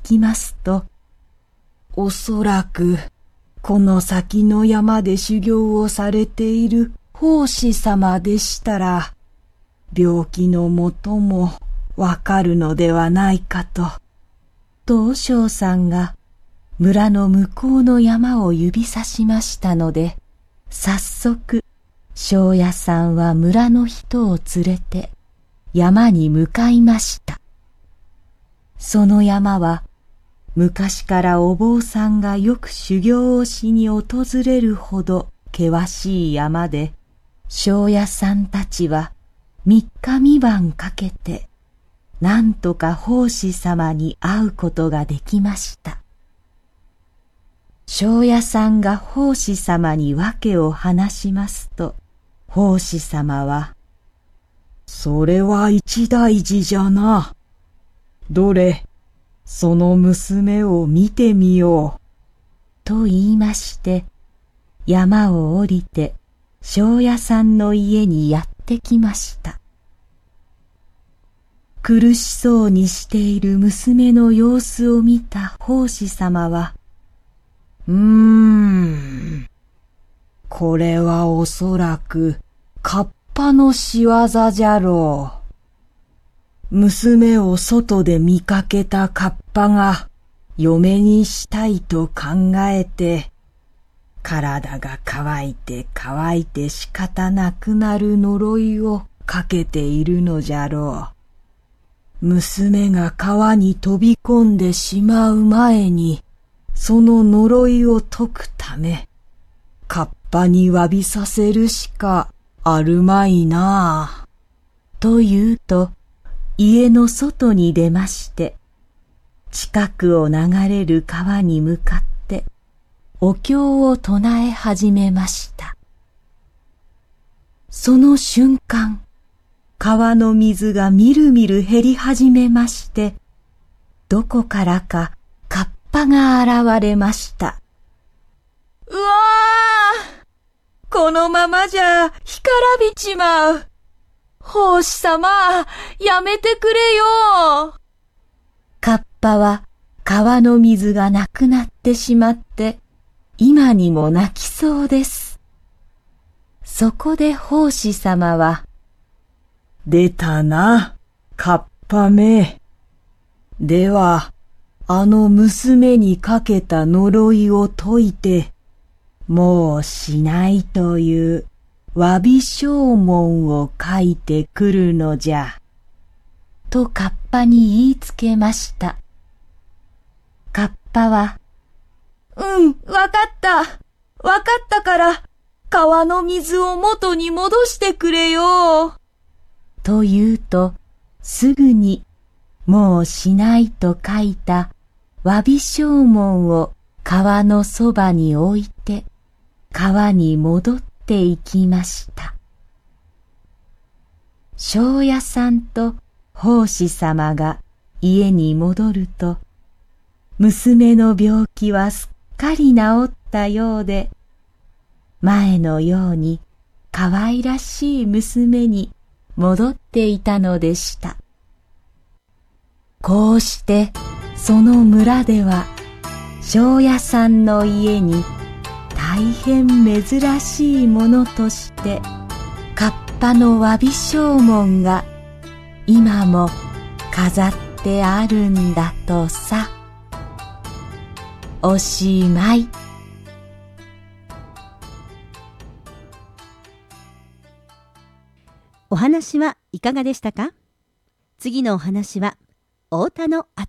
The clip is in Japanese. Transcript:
きますと、おそらくこの先の山で修行をされている法師様でしたら、病気のもともわかるのではないかと、和尚さんが村の向こうの山を指さしましたので、早速庄屋さんは村の人を連れて山に向かいました。その山は昔からお坊さんがよく修行をしに訪れるほど険しい山で、庄屋さんたちは3日3晩かけてなんとか法師様に会うことができました。庄屋さんが法師様に訳を話しますと、法師様は、それは一大事じゃな。どれ、その娘を見てみよう。と言いまして、山を降りて庄屋さんの家にやってきました。苦しそうにしている娘の様子を見た法師様は、これはおそらくカッパの仕業じゃろう。娘を外で見かけたカッパが嫁にしたいと考えて、体が乾いて仕方なくなる呪いをかけているのじゃろう。娘が川に飛び込んでしまう前に、その呪いを解くため、カッパに詫びさせるしかあるまいな。と言うと、家の外に出まして、近くを流れる川に向かって、お経を唱え始めました。その瞬間、川の水がみるみる減り始めまして、どこからかカッパが現れました。うわー！このままじゃ干からびちまう。法師様、やめてくれよ。カッパは川の水がなくなってしまって、今にも泣きそうです。そこで法師様は、出たな、カッパめ。では、あの娘にかけた呪いを解いて、もうしないという詫び証文を書いてくるのじゃ。とカッパに言いつけました。カッパは、わかったから、川の水を元に戻してくれよ。と言うと、すぐに、もうしないと書いた詫び証文を川のそばに置いて、川に戻っていきました。庄屋さんと法師様が家に戻ると、娘の病気はすっかり治ったようで、前のように可愛らしい娘に戻っていたのでした。こうしてその村では庄屋さんの家に大変珍しいものとしてカッパの詫び証文が今も飾ってあるんだとさ。おしまい。 お話はいかがでしたか？次のお話は太田の後。